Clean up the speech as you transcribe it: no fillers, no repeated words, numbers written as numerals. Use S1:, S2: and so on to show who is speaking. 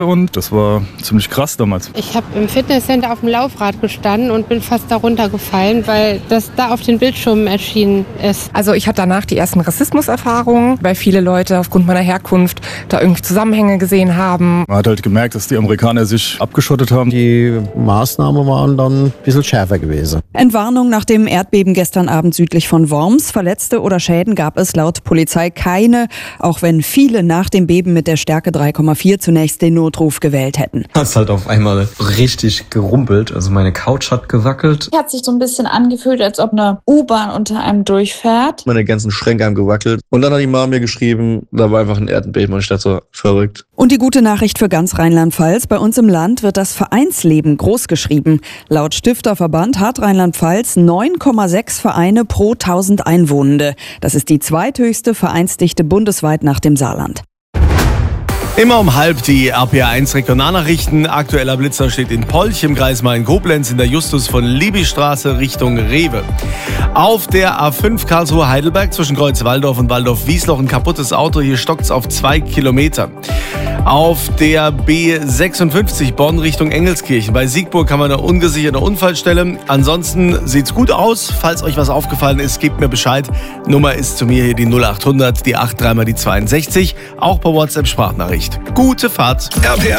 S1: und das war ziemlich krass damals.
S2: Ich habe im Fitnesscenter auf dem Laufrad gestanden und bin fast darunter gefallen, weil das da auf den Bildschirmen erschienen ist.
S3: Also ich hatte danach die ersten Rassismuserfahrungen, weil viele Leute aufgrund meiner Herkunft da irgendwie Zusammenhänge gesehen haben.
S1: Man hat halt gemerkt, dass die Amerikaner sich abgeschottet haben.
S4: Die Maßnahmen waren dann ein bisschen schärfer gewesen.
S5: Entwarnung nach dem Erdbeben gestern Abend südlich von Worms. Verletzte oder Schäden gab es laut Polizei keine, auch wenn viele nach dem Beben mit der Stärke 3,4 zunächst den Notruf gewählt hätten.
S6: Hat es halt auf einmal richtig gerumpelt, also meine Couch hat gewackelt.
S7: Hat sich so ein bisschen angefühlt, als ob eine U-Bahn unter einem durchfährt.
S8: Meine ganzen Schränke haben gewackelt und dann hat die Mama mir geschrieben, da war einfach ein Erdbeben und ich dachte so, verrückt.
S5: Und die gute Nachricht für ganz Rheinland-Pfalz, bei uns im Land wird das Vereinsleben großgeschrieben. Laut Stifterverband hat Rheinland-Pfalz 9,6 Vereine pro 1000 Einwohnende. Das ist die zweithöchste Vereinsdichte bundesweit nach dem Saarland.
S9: Immer um 12 die RPA1 Regionalnachrichten. Aktueller Blitzer steht in Polch im Kreis Main-Koblenz in der Justus von Liebigstraße Richtung Rewe. Auf der A5 Karlsruhe-Heidelberg zwischen Kreuz-Walldorf und Waldorf-Wiesloch ein kaputtes Auto. Hier stockt's auf 2 Kilometer. Auf der B56 Bonn Richtung Engelskirchen. Bei Siegburg haben wir eine ungesicherte Unfallstelle. Ansonsten sieht's gut aus. Falls euch was aufgefallen ist, gebt mir Bescheid. Nummer ist zu mir hier die 0800, die 83 mal die 62. Auch per WhatsApp Sprachnachricht. Gute Fahrt.
S10: RPA